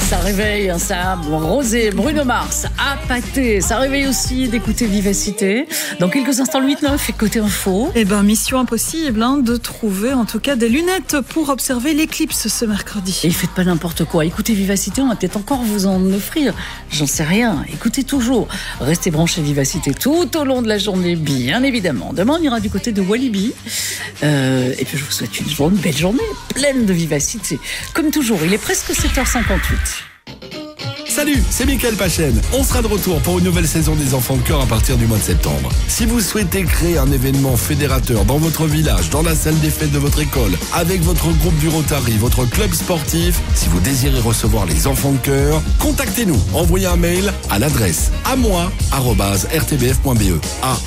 Ça réveille, ça, Rosé, Bruno Mars, Apathé. Ça réveille aussi d'écouter Vivacité. Dans quelques instants, le 8-9 et côté info. Mission impossible de trouver en tout cas des lunettes pour observer l'éclipse ce mercredi. Et faites pas n'importe quoi. Écoutez Vivacité, on va peut-être encore vous en offrir. J'en sais rien. Écoutez toujours. Restez branchés Vivacité tout au long de la journée, bien évidemment. Demain, on ira du côté de Walibi. Et puis, je vous souhaite une belle journée, pleine de vivacité. Comme toujours, il est presque 7h58. Salut, c'est Mickaël Pachen. On sera de retour pour une nouvelle saison des Enfants de Cœur à partir du mois de septembre. Si vous souhaitez créer un événement fédérateur dans votre village, dans la salle des fêtes de votre école, avec votre groupe du Rotary, votre club sportif, si vous désirez recevoir les Enfants de Cœur, contactez-nous. Envoyez un mail à l'adresse amoi@rtbf.be.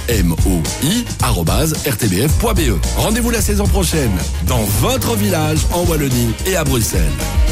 amoi@rtbf.be. Rendez-vous la saison prochaine dans votre village en Wallonie et à Bruxelles.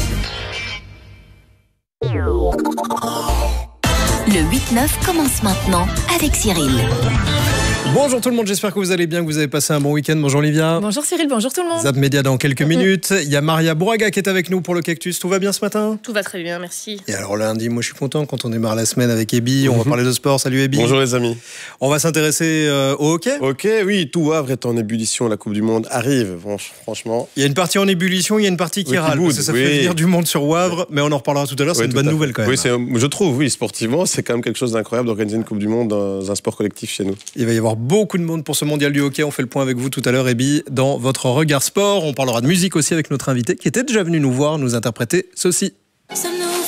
Le 8-9 commence maintenant avec Cyril. Bonjour tout le monde, j'espère que vous allez bien, que vous avez passé un bon week-end. Bonjour Olivia. Bonjour Cyril, bonjour tout le monde. Zap Média dans quelques minutes. Il y a Maria Bouraga qui est avec nous pour le Cactus. Tout va bien ce matin? Tout va très bien, merci. Et alors lundi, moi je suis content quand on démarre la semaine avec Ebi. On va parler de sport. Salut Ebi. Bonjour les amis. On va s'intéresser au hockey. Ok, oui, tout Havre est en ébullition. La Coupe du Monde arrive, franchement. Il y a une partie en ébullition, il y a une partie qui râle. boude, Ça fait venir du monde sur Wavre, mais on en reparlera tout à l'heure. C'est une bonne nouvelle quand même. Oui, je trouve, oui, sportivement, c'est quand même quelque chose d'incroyable d'organiser une Coupe du Monde dans un sport collectif chez nous. Il va y avoir beaucoup de monde pour ce mondial du hockey. On fait le point avec vous tout à l'heure, Ebi, dans votre regard sport. On parlera de musique aussi avec notre invité qui était déjà venu nous voir, nous interpréter ceci.